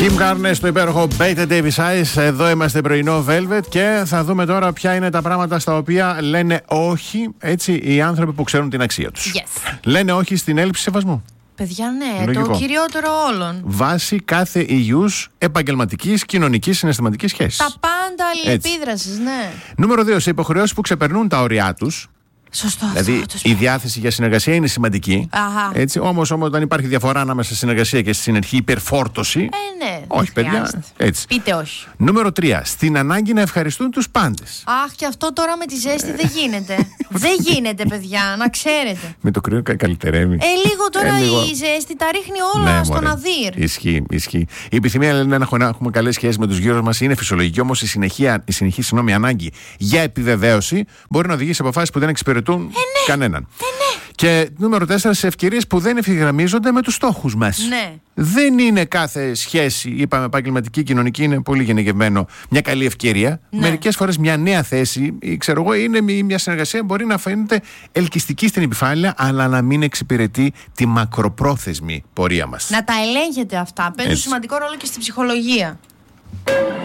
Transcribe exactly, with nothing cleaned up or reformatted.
Kim Carnes στο υπέροχο Beta Davis Eyes. Εδώ είμαστε πρωινό Velvet και θα δούμε τώρα ποια είναι τα πράγματα στα οποία λένε όχι, έτσι, οι άνθρωποι που ξέρουν την αξία τους. Yes. Λένε όχι στην έλλειψη σεβασμού. Παιδιά, ναι, Λογικό. Το κυριότερο όλων. Βάσει κάθε υγιούς επαγγελματικής, κοινωνικής, συναισθηματικής σχέσης. Τα πάντα αλληλεπίδρασης, ναι. Νούμερο δύο. Σε υποχρεώσεις που ξεπερνούν τα ωριά τους. Σωστό. Δηλαδή αυτό, η διάθεση για συνεργασία είναι σημαντική. Αχα. Έτσι, όμως, όμως όταν υπάρχει διαφορά ανάμεσα στη συνεργασία και στη συνεχή υπερφόρτωση. Ε, ναι. Όχι, παιδιά. Έτσι. Πείτε όχι. Νούμερο τρία. Στην ανάγκη να ευχαριστούν τους πάντες. Αχ, και αυτό τώρα με τη ζέστη δεν γίνεται. Δεν γίνεται, παιδιά, να ξέρετε. Με το κρύο κα- καλυτερεύει. Ε, λίγο τώρα Ε, λίγο. η ζέστη τα ρίχνει όλα Ναι, στον μωρέ. αδύρ. Ισχύει, ισχύει. Η επιθυμία λένε, να έχουμε, να έχουμε καλές σχέσεις με τους γύρω μας είναι φυσιολογική, όμως η, συνεχεία, η συνεχή συγγνώμη, ανάγκη για επιβεβαίωση μπορεί να οδηγήσει σε αποφάσεις που δεν εξυπηρετούν ναι. κανέναν. Ε, ναι. Και νούμερο τέσσερα, σε ευκαιρίες που δεν ευθυγραμμίζονται με τους στόχους μας. Ναι. Δεν είναι κάθε σχέση, είπαμε, επαγγελματική, κοινωνική, είναι πολύ γενικευμένο, μια καλή ευκαιρία. Ναι. Μερικές φορές μια νέα θέση, ή ξέρω εγώ, είναι μια συνεργασία μπορεί να φαίνεται ελκυστική στην επιφάνεια, αλλά να μην εξυπηρετεί τη μακροπρόθεσμη πορεία μας. Να τα ελέγχετε αυτά. Παίζουν Έτσι. σημαντικό ρόλο και στη ψυχολογία.